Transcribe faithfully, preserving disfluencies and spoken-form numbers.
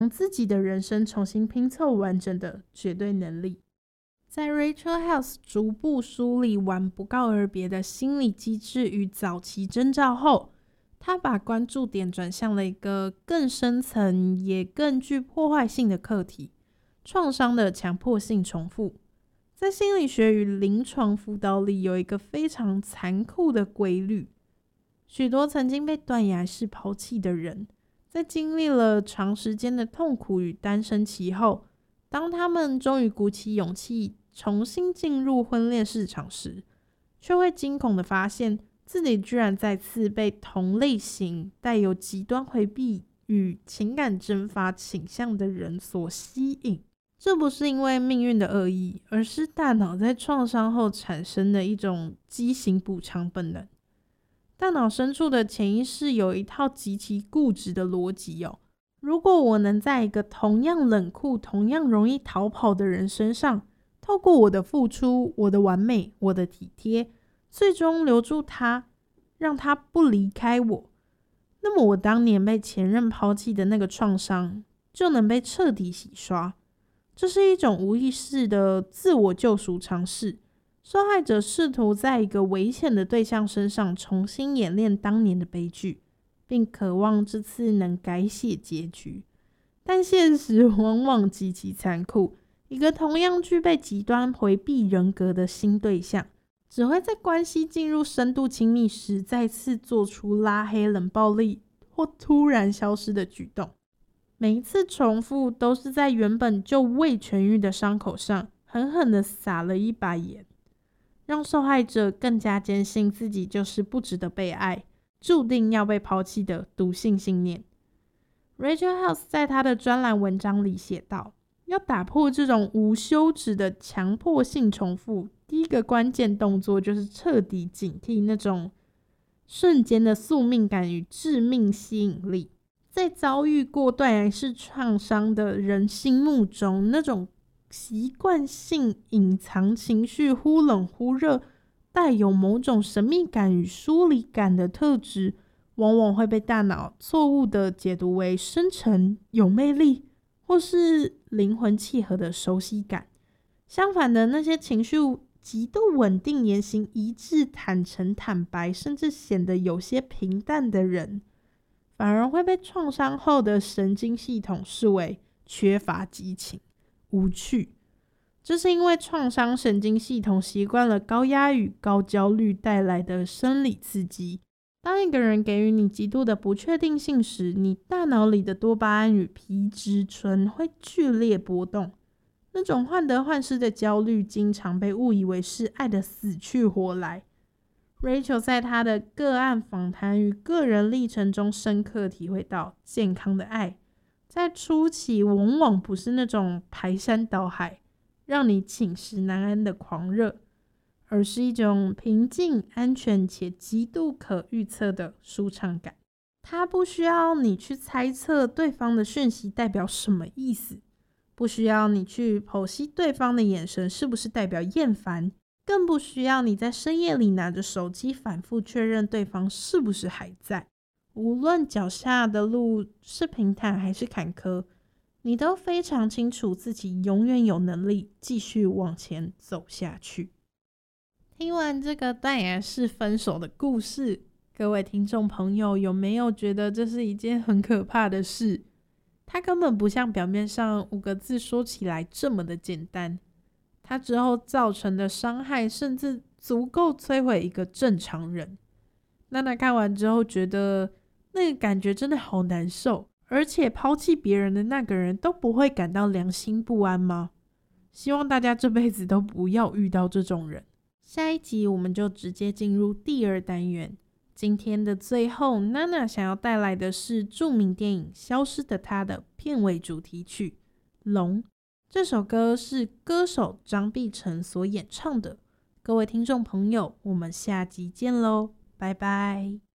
让自己的人生重新拼凑完整的绝对能力。在 Rachel Held 逐步梳理完不告而别的心理机制与早期征兆后，他把关注点转向了一个更深层也更具破坏性的课题——创伤的强迫性重复。在心理学与临床辅导里，有一个非常残酷的规律：许多曾经被断崖式抛弃的人，在经历了长时间的痛苦与单身期后，当他们终于鼓起勇气重新进入婚恋市场时，却会惊恐地发现自己居然再次被同类型带有极端回避与情感蒸发倾向的人所吸引。这不是因为命运的恶意，而是大脑在创伤后产生的一种畸形补偿本能。大脑深处的潜意识有一套极其固执的逻辑哦。如果我能在一个同样冷酷、同样容易逃跑的人身上，透过我的付出、我的完美、我的体贴，最终留住他，让他不离开我，那么我当年被前任抛弃的那个创伤就能被彻底洗刷。这是一种无意识的自我救赎尝试，受害者试图在一个危险的对象身上重新演练当年的悲剧，并渴望这次能改写结局。但现实往往极其残酷，一个同样具备极端回避人格的新对象，只会在关系进入深度亲密时再次做出拉黑、冷暴力或突然消失的举动。每一次重复都是在原本就未痊愈的伤口上狠狠地撒了一把盐，让受害者更加坚信自己就是不值得被爱，注定要被抛弃的毒性信念。 Rachel Held 在她的专栏文章里写道，要打破这种无休止的强迫性重复，第一个关键动作就是彻底警惕那种瞬间的宿命感与致命吸引力。在遭遇过断崖式创伤的人心目中，那种习惯性隐藏情绪、忽冷忽热、带有某种神秘感与疏离感的特质，往往会被大脑错误地解读为深沉、有魅力或是灵魂契合的熟悉感。相反的，那些情绪极度稳定、言行一致、坦诚坦白，甚至显得有些平淡的人，反而会被创伤后的神经系统视为缺乏激情、无趣。这是因为创伤神经系统习惯了高压与高焦虑带来的生理刺激。当一个人给予你极度的不确定性时，你大脑里的多巴胺与皮质醇会剧烈波动。那种患得患失的焦虑经常被误以为是爱的死去活来。Rachel 在她的个案访谈与个人历程中深刻体会到，健康的爱在初期往往不是那种排山倒海让你寝食难安的狂热，而是一种平静、安全且极度可预测的舒畅感。它不需要你去猜测对方的讯息代表什么意思，不需要你去剖析对方的眼神是不是代表厌烦，更不需要你在深夜里拿着手机反复确认对方是不是还在。无论脚下的路是平坦还是坎坷，你都非常清楚自己永远有能力继续往前走下去。听完这个断崖式分手的故事，各位听众朋友有没有觉得这是一件很可怕的事？它根本不像表面上五个字说起来这么的简单，它之后造成的伤害甚至足够摧毁一个正常人。娜娜看完之后觉得那个感觉真的好难受，而且抛弃别人的那个人都不会感到良心不安吗？希望大家这辈子都不要遇到这种人。下一集我们就直接进入第二单元。今天的最后，娜娜想要带来的是著名电影《消失的她》的片尾主题曲《龙》。这首歌是歌手张碧晨所演唱的。各位听众朋友，我们下集见喽，拜拜。